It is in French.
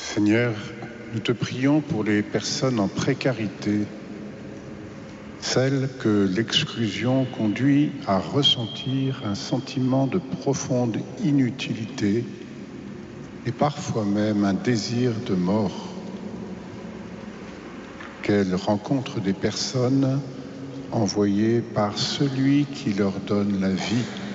Seigneur, nous te prions pour les personnes en précarité, celles que l'exclusion conduit à ressentir un sentiment de profonde inutilité et parfois même un désir de mort. Qu'elles rencontrent des personnes envoyées par celui qui leur donne la vie